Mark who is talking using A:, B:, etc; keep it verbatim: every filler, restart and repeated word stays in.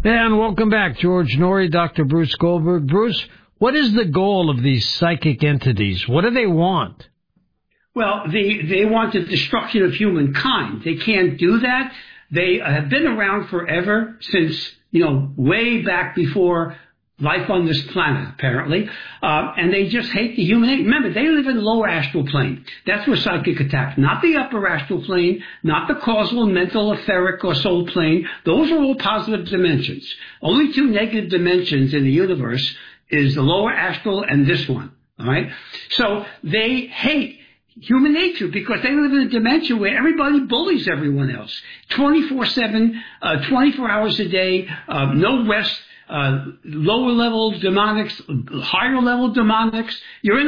A: And welcome back, George Noory, Doctor Bruce Goldberg. Bruce, what is the goal of these psychic entities? What do they want?
B: Well, they, they want the destruction of humankind. They can't do that. They have been around forever, since, you know, way back before life on this planet, apparently. Uh, and they just hate the human. Remember, they live in the lower astral plane. That's where psychic attacks, not the upper astral plane, not the causal, mental, etheric, or soul plane. Those are all positive dimensions. Only two negative dimensions in the universe is the lower astral and this one. All right? So they hate human nature because they live in a dimension where everybody bullies everyone else. twenty-four seven, uh, twenty-four hours a day, uh, no rest. Uh, lower level demonics, higher level demonics. You're in